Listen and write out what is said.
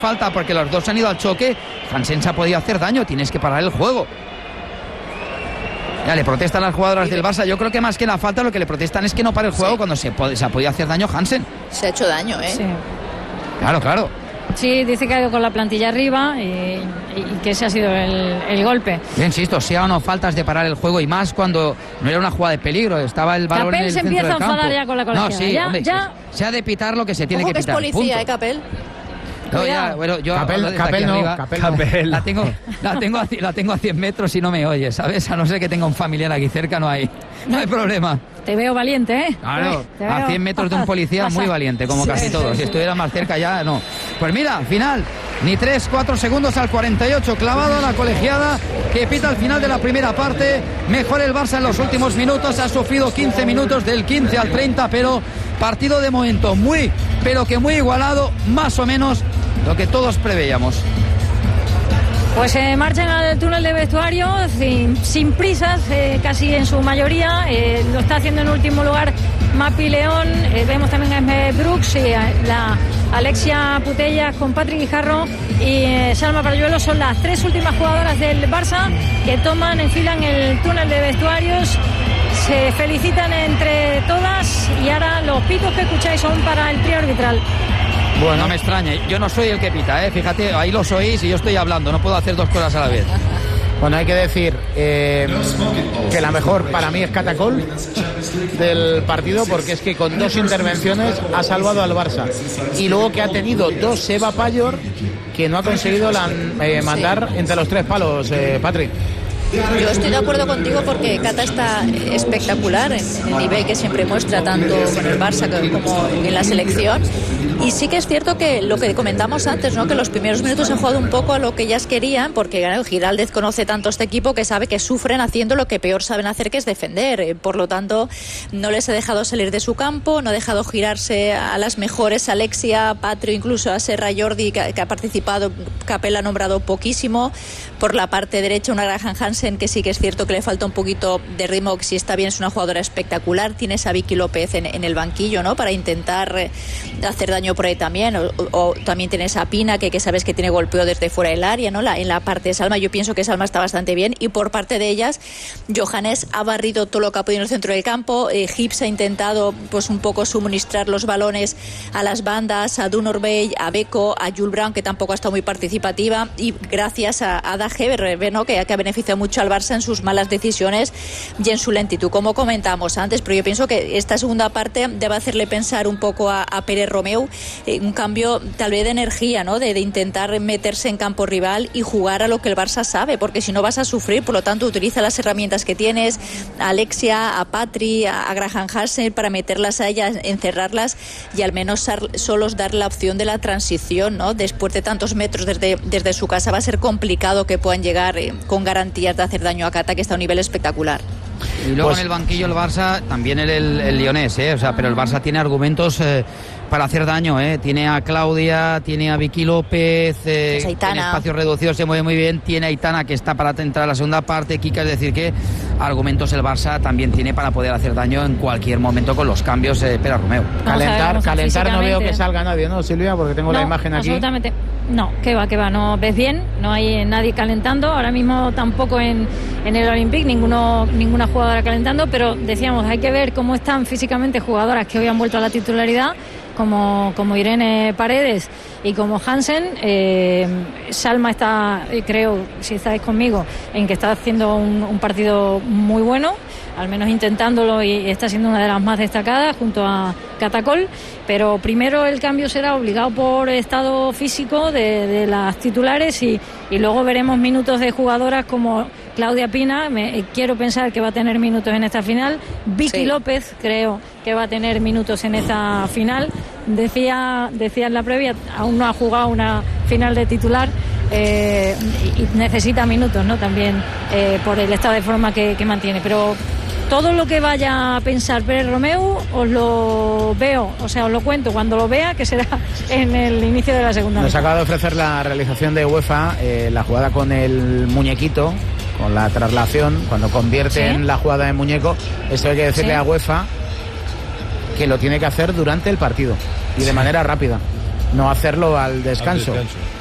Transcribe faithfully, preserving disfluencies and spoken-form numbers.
falta porque los dos han ido al choque. Hansen se ha podido hacer daño, tienes que parar el juego. Ya le protestan las jugadoras del Barça. Yo creo que más que la falta lo que le protestan es que no pare el juego, sí, cuando se, se ha podido hacer daño Hansen. Se ha hecho daño, ¿eh? Sí. Claro, claro. Sí, dice que ha ido con la plantilla arriba y, y que ese ha sido el, el golpe. Yo insisto, sea o no faltas de parar el juego, y más cuando no era una jugada de peligro, estaba el balón en el centro del campo. Capel se empieza a enfadar ya con la colegiada. No, sí, ya, hombre, ya... se ha de pitar lo que se tiene Ojo que que pitar. es policía, punto. ¿eh, Capel? No, ya, bueno, yo Capel, Capel no, arriba, Capel Capel. no. La tengo, la tengo a, la tengo a cien metros y no me oye, ¿sabes? A no ser que tenga un familiar aquí cerca, no hay, no hay problema. Te veo valiente, ¿eh? Claro, Te a veo... cien metros de un policía muy valiente, como casi todos. Si estuviera más cerca ya, no. Pues mira, final, ni tres, cuatro segundos al cuarenta y ocho, clavado a la colegiada que pita al final de la primera parte. Mejor el Barça en los últimos minutos, ha sufrido quince minutos del quince al treinta, pero partido de momento muy, pero que muy igualado, más o menos lo que todos preveíamos. Pues se eh, marchan al túnel de vestuario sin, sin prisas, eh, casi en su mayoría. Eh, lo está haciendo en último lugar Mapi León. Eh, vemos también a Esme Brooks y a la Alexia Putellas con Patrick Guijarro y eh, Salma Parayuelo. Son las tres últimas jugadoras del Barça que toman, enfilan el túnel de vestuarios. Se felicitan entre todas y ahora los pitos que escucháis son para el trío arbitral. Bueno, no me extraña, yo no soy el que pita, ¿eh? Fíjate, ahí lo sois y yo estoy hablando, no puedo hacer dos cosas a la vez. Bueno, hay que decir eh, que la mejor para mí es Catacol del partido, porque es que con dos intervenciones ha salvado al Barça. Y luego que ha tenido dos Eva Payor que no ha conseguido la, eh, mandar entre los tres palos, eh, Patrick. Yo estoy de acuerdo contigo porque Cata está espectacular en, en el nivel que siempre muestra tanto con el Barça como en la selección. Y sí que es cierto que lo que comentamos antes, ¿no? Que los primeros minutos han jugado un poco a lo que ellas querían, porque claro, Giraldez conoce tanto este equipo que sabe que sufren haciendo lo que peor saben hacer, que es defender. Por lo tanto, no les ha dejado salir de su campo, no ha dejado girarse a las mejores, Alexia, Patrio, incluso a Serra Jordi, que, que ha participado. Capel ha nombrado poquísimo. Por la parte derecha, una Graham Hansen, que sí que es cierto que le falta un poquito de ritmo, que si está bien es una jugadora espectacular. Tienes a Vicky López en, en el banquillo, ¿no? Para intentar eh, hacer daño por ahí también. O, o también tienes a Pina, que, que sabes que tiene golpeo desde fuera del área, ¿no? La, en la parte de Salma, yo pienso que Salma está bastante bien. Y por parte de ellas, Johannes ha barrido todo lo que ha podido en el centro del campo. Eh, Hips ha intentado, pues, un poco suministrar los balones a las bandas, a Dunorbey, a Beko, a Jules Brown, que tampoco ha estado muy participativa. Y gracias a, a Ada Heber, ¿no? que, que ha beneficiado mucho al Barça en sus malas decisiones y en su lentitud, como comentamos antes. Pero yo pienso que esta segunda parte debe hacerle pensar un poco a, a Pérez Romeu, eh, un cambio tal vez de energía, ¿no? de, de intentar meterse en campo rival y jugar a lo que el Barça sabe, porque si no vas a sufrir. Por lo tanto, utiliza las herramientas que tienes, a Alexia, a Patri, a, a Graham Hansen, para meterlas a ellas, encerrarlas y al menos solos dar la opción de la transición, ¿no? Después de tantos metros desde, desde su casa va a ser complicado que puedan llegar eh, con garantías de hacer daño a Cata, que está a un nivel espectacular. Y luego Pues, en el banquillo el Barça, también el, el, el Lionés, ¿eh? O sea, pero el Barça tiene argumentos eh, para hacer daño, ¿eh? Tiene a Claudia, tiene a Vicky López, eh, pues Aitana. En espacios reducidos se mueve muy bien, tiene a Aitana, que está para entrar a la segunda parte, Kika, es decir que argumentos el Barça también tiene para poder hacer daño en cualquier momento con los cambios de eh, Pera Romeu. Calentar, calentar no veo que salga nadie, ¿no, Silvia? Porque tengo no, la imagen aquí. Absolutamente. No, que va, que va, no ves bien, no hay nadie calentando, ahora mismo tampoco en, en el Olympique, ninguno, ninguna jugadora calentando, pero decíamos, hay que ver cómo están físicamente jugadoras que hoy han vuelto a la titularidad, como, como Irene Paredes y como Hansen. eh, Salma está, creo, si estáis conmigo, en que está haciendo un, un partido muy bueno, al menos intentándolo, y está siendo una de las más destacadas junto a Catacol. Pero primero el cambio será obligado por estado físico de, de las titulares y, y luego veremos minutos de jugadoras como Claudia Pina. Me, quiero pensar que va a tener minutos en esta final. Vicky sí. López creo que va a tener minutos en esta final. Decía, decía en la previa, aún no ha jugado una final de titular. Eh, y, y necesita minutos, ¿no? También eh, por el estado de forma que, que mantiene. Pero todo lo que vaya a pensar Pérez Romeu os lo veo, o sea, os lo cuento cuando lo vea, que será en el inicio de la segunda. Nos acaba de ofrecer la realización de UEFA, eh, la jugada con el muñequito, con la traslación, cuando convierten ¿sí? la jugada en muñeco. Esto hay que decirle ¿sí? a UEFA que lo tiene que hacer durante el partido y de manera rápida. no hacerlo al descanso. Al descanso.